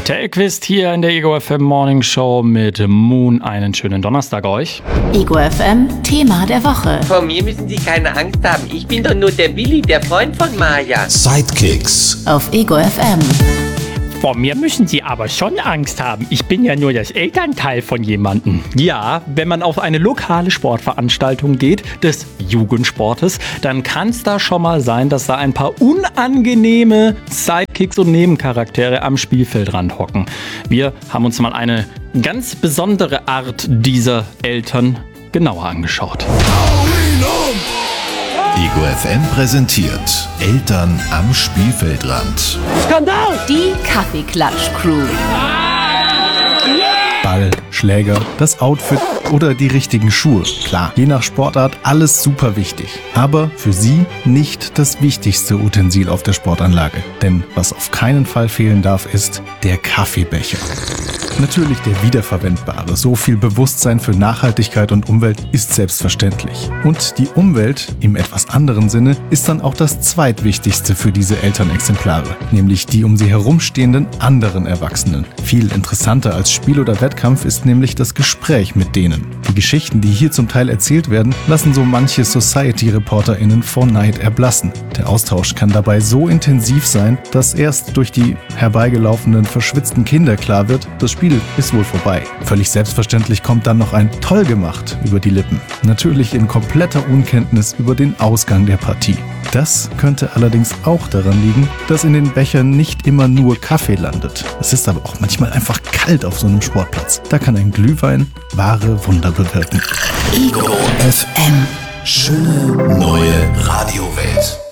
Telquist hier in der Ego FM Morning Show mit Moon. Einen schönen Donnerstag euch. Ego FM Thema der Woche. Vor mir müssen Sie keine Angst haben. Ich bin doch nur der Willi, der Freund von Maja. Sidekicks Auf Ego FM. Vor mir müssen Sie aber schon Angst haben. Ich bin ja nur das Elternteil von jemandem. Ja, wenn man auf eine lokale Sportveranstaltung geht, des Jugendsportes, dann kann es da schon mal sein, dass da ein paar unangenehme Sidekicks und Nebencharaktere am Spielfeldrand hocken. Wir haben uns mal eine ganz besondere Art dieser Eltern genauer angeschaut. Ego FM präsentiert Eltern am Spielfeldrand. Skandal! Die Kaffeeklatsch-Crew. Ball, Schläger, das Outfit oder die richtigen Schuhe. Klar, je nach Sportart alles super wichtig. Aber für sie nicht das wichtigste Utensil auf der Sportanlage. Denn was auf keinen Fall fehlen darf, ist der Kaffeebecher. Natürlich der wiederverwendbare. So viel Bewusstsein für Nachhaltigkeit und Umwelt ist selbstverständlich. Und die Umwelt, im etwas anderen Sinne, ist dann auch das zweitwichtigste für diese Elternexemplare. Nämlich die um sie herumstehenden anderen Erwachsenen. Viel interessanter als Spiel oder Wettkampf ist nämlich das Gespräch mit denen. Die Geschichten, die hier zum Teil erzählt werden, lassen so manche Society-ReporterInnen vor Neid erblassen. Der Austausch kann dabei so intensiv sein, dass erst durch die herbeigelaufenen, verschwitzten Kinder klar wird, das Spiel ist wohl vorbei. Völlig selbstverständlich kommt dann noch ein Toll gemacht über die Lippen. Natürlich in kompletter Unkenntnis über den Ausgang der Partie. Das könnte allerdings auch daran liegen, dass in den Bechern nicht immer nur Kaffee landet. Es ist aber auch manchmal einfach kalt auf so einem Sportplatz. Da kann ein Glühwein wahre Wunder bewirken. Ego FM. Schöne neue Radiowelt.